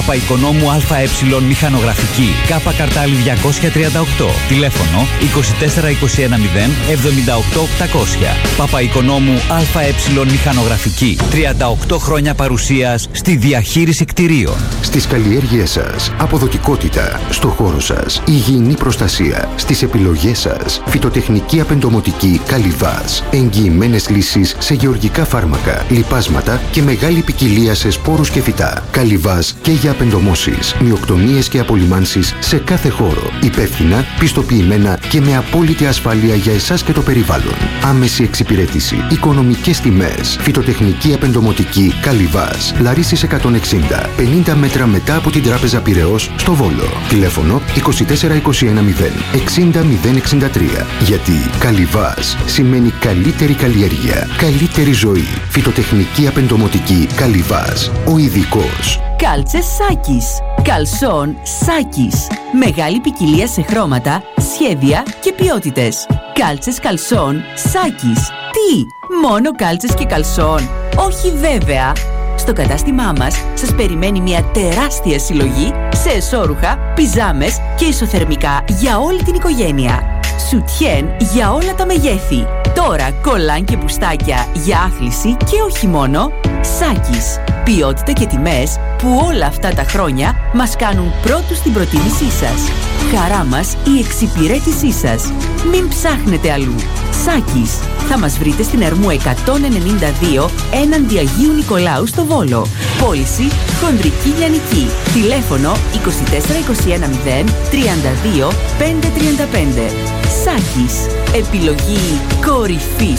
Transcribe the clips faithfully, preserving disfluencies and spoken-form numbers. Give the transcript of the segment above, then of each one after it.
Παπαϊκονόμου ΑΕ Μηχανογραφική. Κάπα Καρτάλι διακόσια τριάντα οκτώ. Τηλέφωνο είκοσι τέσσερα είκοσι ένα μηδέν εβδομήντα οκτώ οκτακόσια. Παπαϊκονόμου ΑΕ Μηχανογραφική. τριάντα οκτώ χρόνια παρουσίας στη διαχείριση κτηρίων. Στις καλλιέργειές σας, αποδοτικότητα. Στο χώρο σας, υγιεινή προστασία. Στις επιλογές σας, φυτοτεχνική απεντομοτική Καλιβάς. Εγγυημένες λύσεις σε γεωργικά φάρμακα, λιπάσματα και μεγάλη ποικιλία σε σπόρους και φυτά. Καλιβάς και για απεντομώσεις, μυοκτονίες και απολυμάνσεις σε κάθε χώρο. Υπεύθυνα, πιστοποιημένα και με απόλυτη ασφάλεια για εσάς και το περιβάλλον. Άμεση εξυπηρέτηση, οικονομικές τιμές. Φυτοτεχνική απεντομοτική Καλιβάς. Λαρίσης εκατόν εξήντα, πενήντα μέτρα μετά από την Τράπεζα Πειραιώς στο Βόλο. Τηλέφωνο είκοσι τέσσερα είκοσι ένα μηδέν εξήντα μηδέν εξήντα τρία. Γιατί Καλιβάς σημαίνει καλύτερη καλλιέργεια, καλύτερη ζωή. Φυτοτεχνική απεντομοτική Καλιβάς. Ο ειδικός. Κάλτσες Σάκης. Καλσόν Σάκης. Μεγάλη ποικιλία σε χρώματα, σχέδια και ποιότητες. Κάλτσες καλσόν Σάκης. Τι, μόνο κάλτσες και καλσόν? Όχι βέβαια. Στο κατάστημά μας σας περιμένει μια τεράστια συλλογή σε εσώρουχα, πιζάμες και ισοθερμικά για όλη την οικογένεια. Σουτιέν για όλα τα μεγέθη. Τώρα κολάν και μπουστάκια για άθληση και όχι μόνο. Σάκης. Ποιότητα και τιμές που όλα αυτά τα χρόνια μας κάνουν πρώτους στην προτίμησή σας. Χαρά μας η εξυπηρέτησή σας. Μην ψάχνετε αλλού. Σάκης. Θα μας βρείτε στην Ερμού εκατόν ενενήντα δύο έναντι Αγίου Νικολάου στο Βόλο. Πώληση χονδρική λιανική. Τηλέφωνο είκοσι τέσσερα είκοσι ένα μηδέν τριάντα δύο πεντακόσια τριάντα πέντε. Σάκης. Επιλογή κορυφής.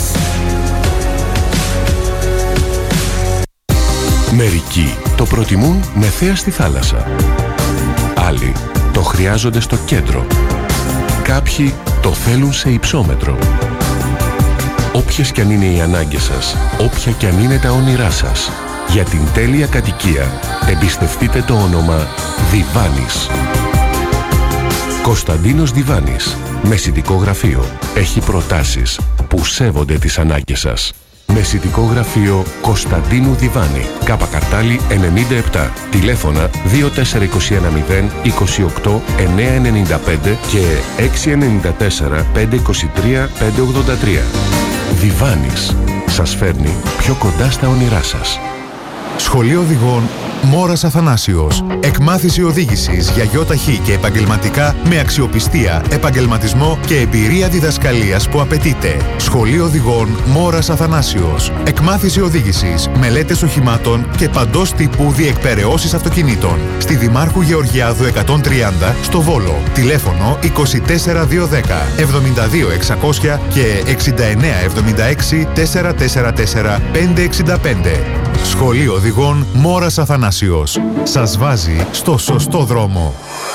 Μερικοί το προτιμούν με θέα στη θάλασσα. Άλλοι το χρειάζονται στο κέντρο. Κάποιοι το θέλουν σε υψόμετρο. Όποιες κι αν είναι οι ανάγκες σας, όποια κι αν είναι τα όνειρά σας, για την τέλεια κατοικία εμπιστευτείτε το όνομα Διβάνης. Κωνσταντίνος Διβάνης, μεσητικό γραφείο. Έχει προτάσεις που σέβονται τις ανάγκες σας. Μεσητικό γραφείο Κωνσταντίνου Διβάνη. Κάπα Καρτάλι ενενήντα επτά. Τηλέφωνα δύο τέσσερα είκοσι ένα μηδέν είκοσι οκτώ εννιακόσια ενενήντα πέντε και έξι εννιά τέσσερα πέντε είκοσι τρία πέντε ογδόντα τρία. Διβάνης. Σας φέρνει πιο κοντά στα όνειρά σας. Σχολείο Οδηγών Μόρας Αθανάσιος. Εκμάθηση οδήγησης για γιοταχή και επαγγελματικά με αξιοπιστία, επαγγελματισμό και εμπειρία διδασκαλίας που απαιτείται. Σχολείο Οδηγών Μόρας Αθανάσιος. Εκμάθηση οδήγησης, μελέτες οχημάτων και παντός τύπου διεκπεραιώσεις αυτοκινήτων. Στη Δημάρχου Γεωργιάδου εκατόν τριάντα στο Βόλο. Τηλέφωνο είκοσι τέσσερα διακόσια δέκα εβδομήντα δύο εξακόσια και εξήντα εννέα εβδομήντα έξι τετρακόσια σαράντα τέσσερα πεντακόσια εξήντα πέντε. Σχολείο Οδηγών Μόρας Αθανάσιος. Σας βάζει στο σωστό δρόμο.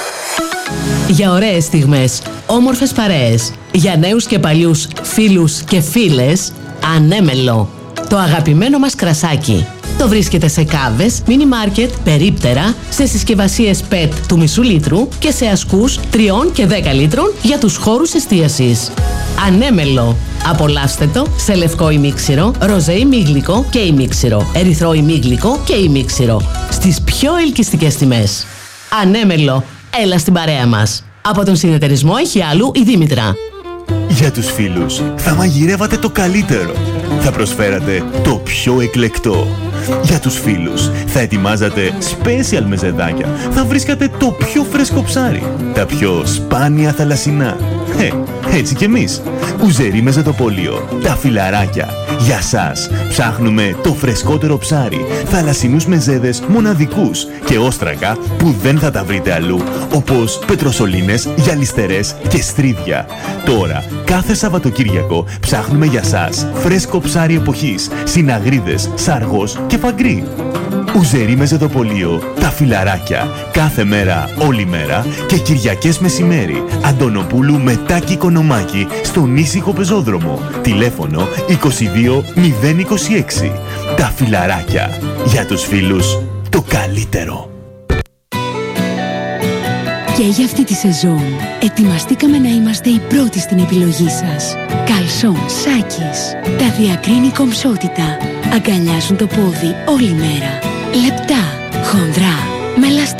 Για ωραίες στιγμές, όμορφες παρέες, για νέους και παλιούς φίλους και φίλες, Ανέμελο. Το αγαπημένο μας κρασάκι. Το βρίσκεται σε κάβες, μίνι μάρκετ, περίπτερα, σε συσκευασίες πετ του μισού λίτρου και σε ασκούς τριών και δέκα λίτρων για τους χώρους εστίασης. Ανέμελο. Απολαύστε το σε λευκό ημίξιρο, ροζέ ημίγλικο και ημίξιρο, ερυθρό ημίγλικο και ημίξιρο. Στις πιο ελκυστικές τιμές. Ανέμελο. Έλα στην παρέα μας. Από τον συνεταιρισμό Αιχιάλου η Δήμητρα. Για τους φίλους θα μαγειρεύατε το καλύτερο. Θα προσφέρατε το πιο εκλεκτό. Για τους φίλους θα ετοιμάζατε special μεζεδάκια. Θα βρίσκατε το πιο φρέσκο ψάρι. Τα πιο σπάνια θαλασσινά. Ε, έτσι κι εμείς. Ουζερί Μεζεδοπόλιο. Τα φιλαράκια. Για σας ψάχνουμε το φρεσκότερο ψάρι. Θαλασσινούς μεζέδες μοναδικούς και όστρακα που δεν θα τα βρείτε αλλού. Όπως πετροσολίνες, γυαλιστερές και στρίδια. Τώρα, κάθε Σαββατοκύριακο ψάχνουμε για σας φρέσκο ψάρι εποχής, συναγρίδες, σαργός και φαγκρί. Ουζερί Μεζεδοπολείο, τα φιλαράκια, κάθε μέρα, όλη μέρα και Κυριακές μεσημέρι. Αντωνοπούλου με Τάκη Κονομάκη στον ήσυχο πεζόδρομο. Τηλέφωνο είκοσι δύο μηδέν είκοσι έξι. Τα φιλαράκια, για τους φίλους, το καλύτερο. Και για αυτή τη σεζόν ετοιμαστήκαμε να είμαστε οι πρώτοι στην επιλογή σας. Καλσόν Σάκης. Τα διακρίνει κομψότητα. Αγκαλιάζουν το πόδι όλη μέρα. Λεπτά, χονδρά, μελαστά.